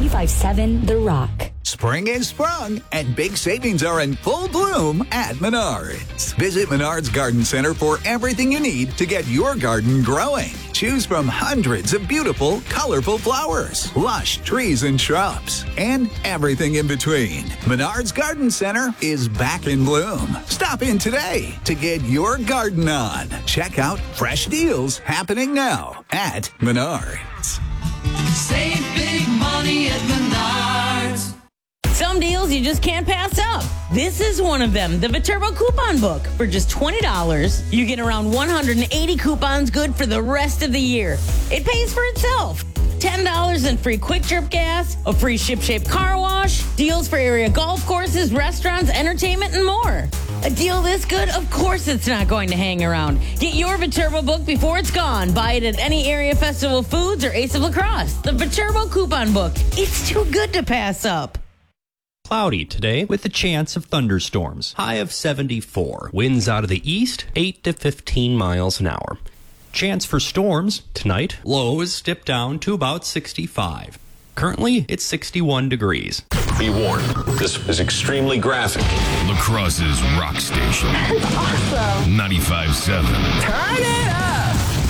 95.7 The Rock. Spring is sprung, and big savings are in full bloom at Menards. Visit Menards Garden Center for everything you need to get your garden growing. Choose from hundreds of beautiful, colorful flowers, lush trees and shrubs, and everything in between. Menards Garden Center is back in bloom. Stop in today to get your garden on. Check out fresh deals happening now at Menards. Save big money at Menards. Some deals you just can't pass up. This is one of them, the Viterbo Coupon Book. For just $20, you get around 180 coupons good for the rest of the year. It pays for itself. $10 in free quick trip gas, a free ship-shape car wash, deals for area golf courses, restaurants, entertainment, and more. A deal this good? Of course it's not going to hang around. Get your Viterbo book before it's gone. Buy it at any area Festival Foods or Ace of Lacrosse. The Viterbo Coupon Book. It's too good to pass up. Cloudy today with a chance of thunderstorms. High of 74. Winds out of the east, 8 to 15 miles an hour. Chance for storms tonight. Lows dip down to about 65. Currently, it's 61 degrees. Be warned, this is extremely graphic. La Crosse's rock station. That's awesome. 95.7. Turn it up.